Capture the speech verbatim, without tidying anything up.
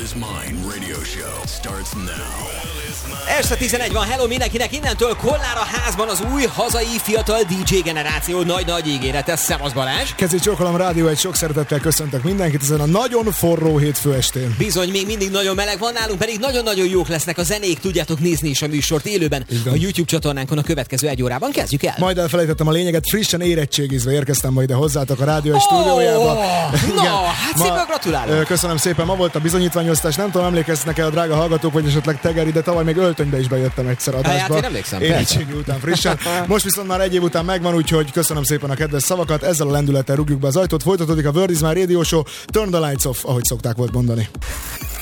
is Mine radio show starts now. Este tizenegy van, hello mindenkinek, innentől Kollár a házban az új hazai fiatal dé dzsé generáció nagy-nagy ígérete. Szevasz Balázs! Kezi Csókolom Rádió, egy sok szeretettel köszöntök mindenkit ezen a nagyon forró hétfő estén. Bizony, még mindig nagyon meleg van, nálunk pedig nagyon-nagyon jók lesznek a zenék, tudjátok nézni is a műsort élőben. Igen. A YouTube csatornánkon a következő egy órában kezdjük el. Majd elfelejtettem a lényeget, frissen érettségizve érkeztem ma ide hozzátok a rádió oh, stúdiójába. Na, hát szépen gratulálok! Köszönöm szépen, ma volt a bizonyítványosztás, nem tudom, emlékeznek-e a drága hallgatók, vagy esetleg Tegeri, de tavaly még öltönybe is bejöttem egyszer adásba. Hát én emlékszem, érettségi után frissen. Most viszont már egy év után megvan, úgyhogy köszönöm szépen a kedves szavakat, ezzel a lendülettel rúgjuk be az ajtót, folytatódik a Word is My Radio Show, Turn the Lights Off, ahogy szokták volt mondani.